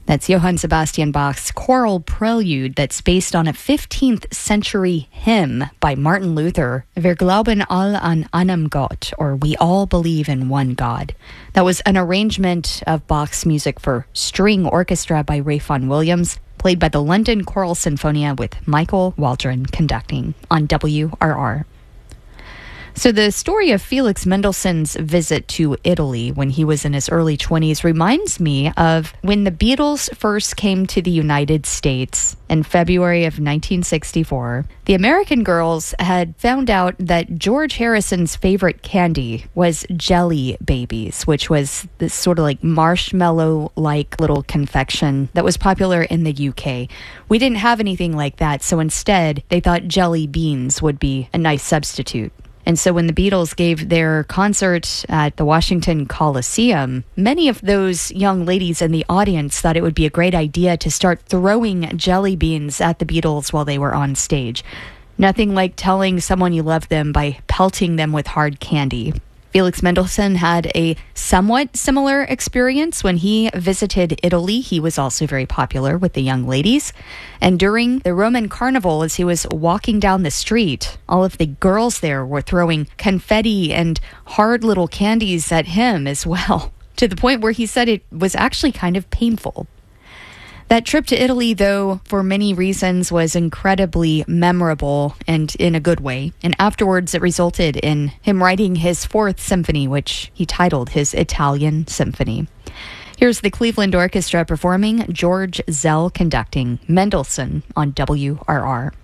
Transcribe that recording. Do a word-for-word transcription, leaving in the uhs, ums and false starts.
That's Johann Sebastian Bach's choral prelude that's based on a fifteenth century hymn by Martin Luther, Wir glauben all an einem Gott, or We All Believe in One God. That was an arrangement of Bach's music for string orchestra by Ray Vaughan Williams, played by the London Choral Sinfonia with Michael Waldron conducting on W R R. So the story of Felix Mendelssohn's visit to Italy when he was in his early twenties reminds me of when the Beatles first came to the United States in February of nineteen sixty-four. The American girls had found out that George Harrison's favorite candy was Jelly Babies, which was this sort of like marshmallow-like little confection that was popular in the U K. We didn't have anything like that, so instead they thought jelly beans would be a nice substitute. And so when the Beatles gave their concert at the Washington Coliseum, many of those young ladies in the audience thought it would be a great idea to start throwing jelly beans at the Beatles while they were on stage. Nothing like telling someone you love them by pelting them with hard candy. Felix Mendelssohn had a somewhat similar experience when he visited Italy. He was also very popular with the young ladies. And during the Roman Carnival, as he was walking down the street, all of the girls there were throwing confetti and hard little candies at him as well, to the point where he said it was actually kind of painful. That trip to Italy, though, for many reasons, was incredibly memorable and in a good way. And afterwards, it resulted in him writing his fourth symphony, which he titled his Italian Symphony. Here's the Cleveland Orchestra performing, George Szell conducting Mendelssohn on W R R.